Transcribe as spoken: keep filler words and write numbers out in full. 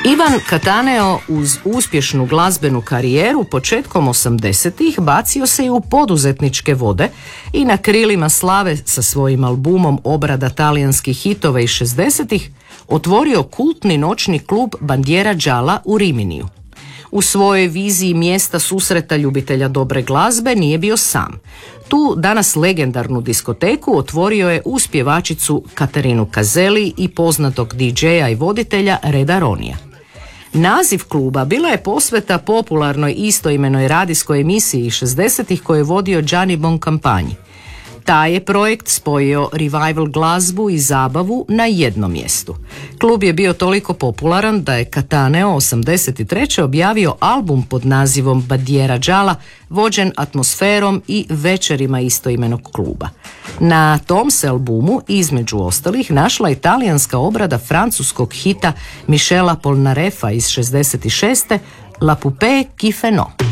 Ivan Cataneo uz uspješnu glazbenu karijeru početkom osamdesetih bacio se i u poduzetničke vode i na krilima slave sa svojim albumom obrada talijanskih hitova iz šezdesetih otvorio kultni noćni klub Bandiera Gialla u Riminiju. U svojoj viziji mjesta susreta ljubitelja dobre glazbe nije bio sam. Tu danas legendarnu diskoteku otvorio je uz pjevačicu Katarinu Kazeli i poznatog di džeja i voditelja Reda Ronija. Naziv kluba bila je posveta popularnoj istoimenoj radijskoj emisiji iz šezdesetih koju je vodio Gianni Boncampagni. Taj je projekt spojio revival glazbu i zabavu na jednom mjestu. Klub je bio toliko popularan da je Cataneo osamdeset treće objavio album pod nazivom Bandiera Gialla, vođen atmosferom i večerima istoimenog kluba. Na tom se albumu, između ostalih, našla italijanska obrada francuskog hita Michela Polnarefa iz šezdeset šeste La poupée qui fait non.